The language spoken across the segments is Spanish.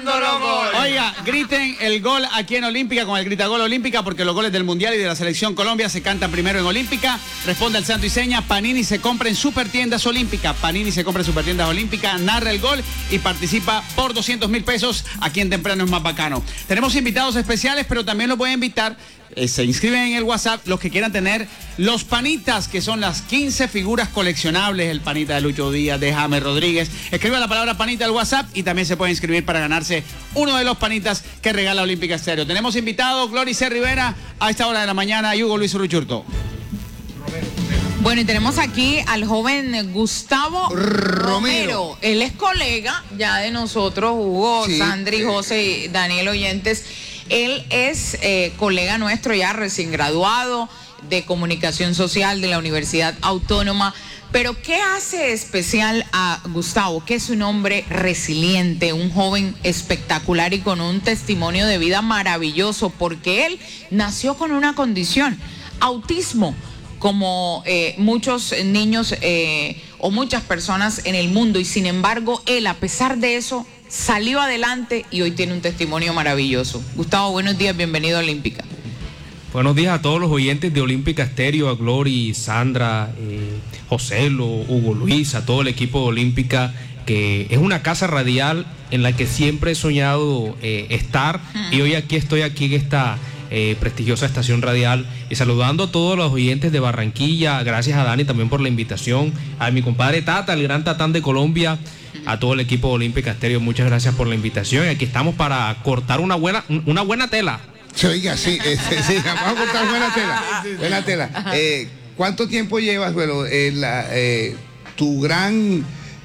gritando los goles. Oiga, griten el gol aquí en Olímpica con el Grita Gol Olímpica, porque los goles del Mundial y de la Selección Colombia se cantan primero en Olímpica. Responde al santo y seña, Panini se compra en Supertiendas Olímpica. Panini se compra en Supertiendas Olímpica, narra el gol y participa por 200.000 pesos aquí en Temprano es Más Bacano. Tenemos invitados especiales, pero también los voy a invitar. Se inscriben en el WhatsApp los que quieran tener los panitas, que son las 15 figuras coleccionables, el panita de Lucho Díaz, de James Rodríguez. Escriban la palabra panita al WhatsApp y también se pueden inscribir para ganarse uno de los panitas que regala Olímpica Estéreo. Tenemos invitados, Glory C. Rivera, a esta hora de la mañana, y Hugo Luis Uruchurto. Bueno, y tenemos aquí al joven Gustavo Romero. Él es colega ya de nosotros, Hugo, sí, Sandri, José y Daniel Oyentes. Él es colega nuestro ya recién graduado de Comunicación Social de la Universidad Autónoma. Pero ¿qué hace especial a Gustavo? Que es un hombre resiliente, un joven espectacular y con un testimonio de vida maravilloso, porque él nació con una condición, autismo, como muchos niños o muchas personas en el mundo, y sin embargo él, a pesar de eso, salió adelante y hoy tiene un testimonio maravilloso. Gustavo, buenos días, bienvenido a Olímpica. Buenos días a todos los oyentes de Olímpica Estéreo, a Glory, Sandra, Joselo, Hugo Luis, a todo el equipo de Olímpica, que es una casa radial en la que siempre he soñado estar, y hoy estoy aquí en esta prestigiosa estación radial, y saludando a todos los oyentes de Barranquilla. Gracias a Dani también por la invitación, a mi compadre Tata, el gran Tatán de Colombia, a todo el equipo de Olímpica Estéreo, muchas gracias por la invitación. Aquí estamos para cortar una buena tela. Sí, oiga, sí, vamos a cortar buena tela. ¿Cuánto tiempo llevas, bueno, tu gran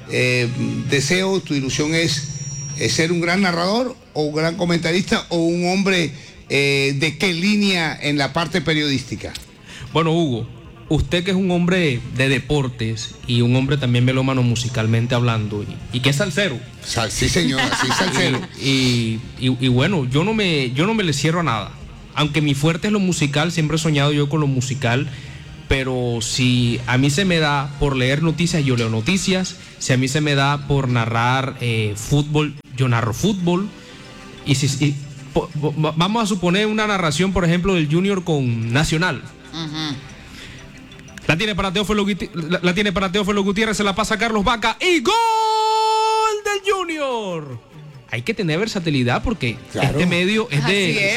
deseo, tu ilusión es ser un gran narrador o un gran comentarista o un hombre de qué línea en la parte periodística? Bueno, Hugo, usted que es un hombre de deportes y un hombre también melómano musicalmente hablando y que es salsero. Sí, señora, sí, salsero. Y bueno, yo no me le cierro a nada. Aunque mi fuerte es lo musical, siempre he soñado yo con lo musical, pero si a mí se me da por leer noticias, yo leo noticias. Si a mí se me da por narrar fútbol, yo narro fútbol. Vamos a suponer una narración, por ejemplo, del Junior con Nacional. La tiene para Teófilo Gutiérrez, se la pasa a Carlos Vaca y ¡gol del Junior! Hay que tener versatilidad porque claro, este medio es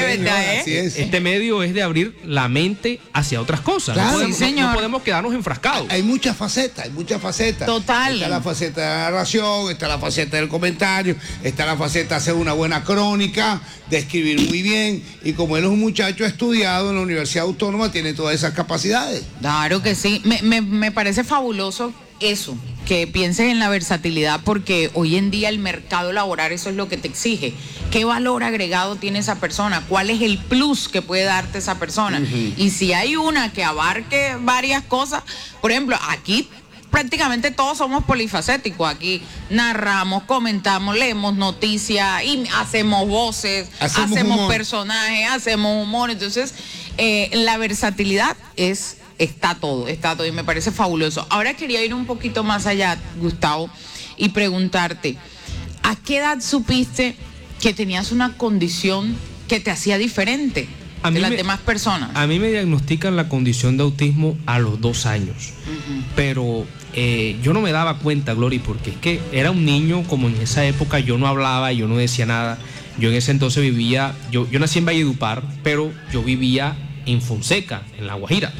este medio es de abrir la mente hacia otras cosas. Claro, no podemos quedarnos enfrascados. Hay muchas facetas. Total. Está la faceta de la narración, está la faceta del comentario, está la faceta de hacer una buena crónica, de escribir muy bien, y como él es un muchacho estudiado en la Universidad Autónoma, tiene todas esas capacidades. Claro que sí. Me parece fabuloso eso, que pienses en la versatilidad, porque hoy en día el mercado laboral eso es lo que te exige. ¿Qué valor agregado tiene esa persona? ¿Cuál es el plus que puede darte esa persona? Y si hay una que abarque varias cosas, por ejemplo, aquí prácticamente todos somos polifacéticos. Aquí narramos, comentamos, leemos noticias y hacemos voces, hacemos personajes, hacemos humor. Entonces, la versatilidad está todo, y me parece fabuloso. Ahora quería ir un poquito más allá, Gustavo, y preguntarte, ¿a qué edad supiste que tenías una condición que te hacía diferente de las demás personas? A mí me diagnostican la condición de autismo a los 2 años, pero yo no me daba cuenta, Glory, porque es que era un niño, como en esa época yo no hablaba, yo no decía nada. Yo en ese entonces vivía, yo nací en Valledupar, pero yo vivía en Fonseca, en La Guajira.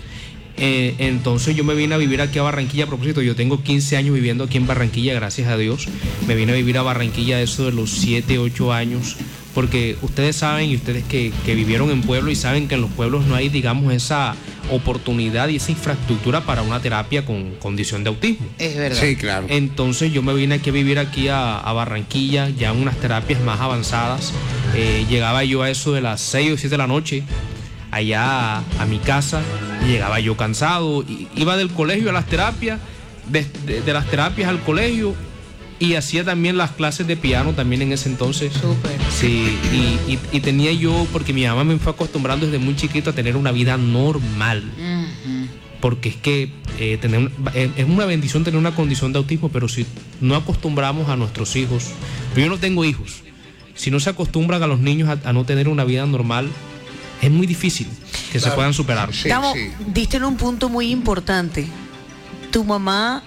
Entonces yo me vine a vivir aquí a Barranquilla. A propósito, yo tengo 15 años viviendo aquí en Barranquilla, gracias a Dios. Me vine a vivir a Barranquilla eso de los 7, 8 años, porque ustedes saben, y ustedes que vivieron en pueblo y saben que en los pueblos no hay, digamos, esa oportunidad y esa infraestructura para una terapia con condición de autismo. Es verdad. Sí, claro. Entonces yo me vine aquí a vivir aquí a Barranquilla, ya en unas terapias más avanzadas. Llegaba yo a eso de las 6 o 7 de la noche allá a mi casa, y llegaba yo cansado, iba del colegio a las terapias, de las terapias al colegio, y hacía también las clases de piano también en ese entonces. Súper. Sí, y tenía yo, porque mi mamá me fue acostumbrando desde muy chiquito a tener una vida normal. Porque es que es una bendición tener una condición de autismo, pero si no acostumbramos a nuestros hijos, yo no tengo hijos, si no se acostumbran a los niños a no tener una vida normal, es muy difícil que se puedan superar. Sí, Gabo, sí. diste en un punto muy importante. Tu mamá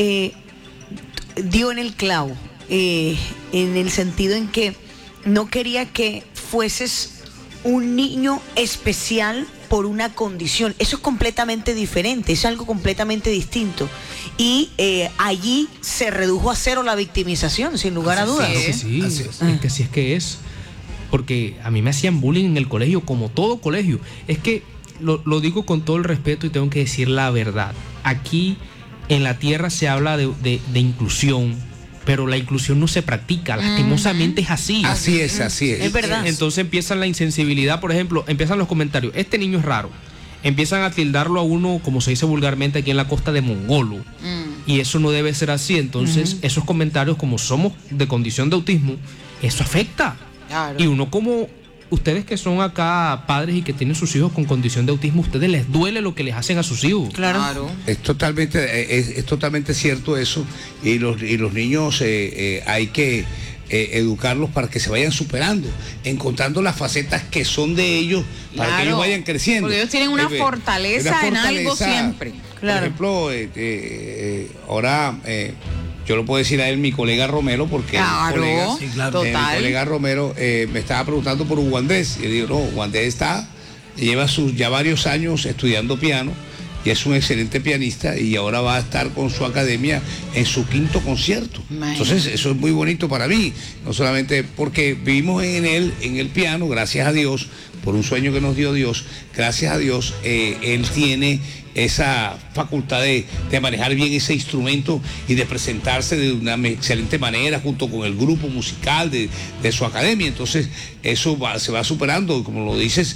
dio en el clavo, en el sentido en que no quería que fueses un niño especial por una condición. Eso es completamente diferente, es algo completamente distinto. Y allí se redujo a cero la victimización, sin lugar a dudas. Claro que sí, es que así es que es. Porque a mí me hacían bullying en el colegio, como todo colegio. Es que lo digo con todo el respeto y tengo que decir la verdad. Aquí en la tierra se habla de inclusión, pero la inclusión no se practica, lastimosamente es así. Así es, así es. Es verdad. Entonces empieza la insensibilidad, por ejemplo, empiezan los comentarios, este niño es raro. Empiezan a tildarlo a uno, como se dice vulgarmente aquí en la costa, de mongolo. Y eso no debe ser así. Entonces, esos comentarios, como somos de condición de autismo, eso afecta. Claro. Y uno como ustedes que son acá padres y que tienen sus hijos con condición de autismo, ustedes les duele lo que les hacen a sus hijos. Claro. Es totalmente cierto eso. Y los niños hay que educarlos para que se vayan superando, encontrando las facetas que son de ellos, para que ellos vayan creciendo. Porque ellos tienen una fortaleza en algo siempre. Claro. Por ejemplo, ahora yo lo puedo decir a él, mi colega Romero, porque Claro, mi colega Romero me estaba preguntando por Hugo Andrés. Y yo digo, no, Hugo Andrés lleva ya varios años estudiando piano y es un excelente pianista y ahora va a estar con su academia en su 5º concierto. Entonces eso es muy bonito para mí, no solamente porque vivimos en él, en el piano, gracias a Dios, por un sueño que nos dio Dios, gracias a Dios, él tiene esa facultad de manejar bien ese instrumento y de presentarse de una excelente manera junto con el grupo musical de su academia. Entonces eso se va superando, como lo dices,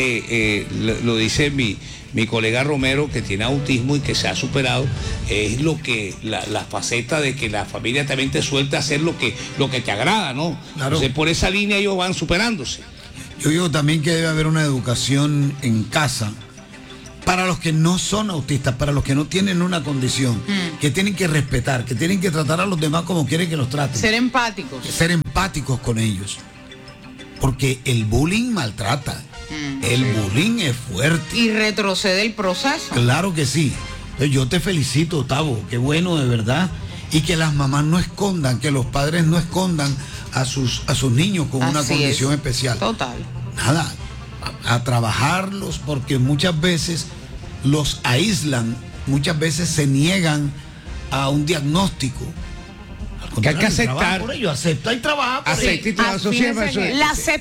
lo dice mi colega Romero, que tiene autismo y que se ha superado. Es lo que la faceta de que la familia también te suelta a hacer lo que te agrada, ¿no? Claro. Entonces por esa línea ellos van superándose. Yo digo también que debe haber una educación en casa para los que no son autistas, para los que no tienen una condición, que tienen que respetar, que tienen que tratar a los demás como quieren que los traten. Ser empáticos. Ser empáticos con ellos. Porque el bullying maltrata. El bullying es fuerte. Y retrocede el proceso. Claro que sí. Entonces, yo te felicito, Tavo. Qué bueno, de verdad. Y que las mamás no escondan, que los padres no escondan a sus niños con una condición especial. Total. Nada, a trabajarlos, porque muchas veces los aíslan, muchas veces se niegan a un diagnóstico. Al Que hay que contrario, aceptar. trabaja por ello, acepta y trabaja por ello. Acepta y trabaja. Eso siempre, La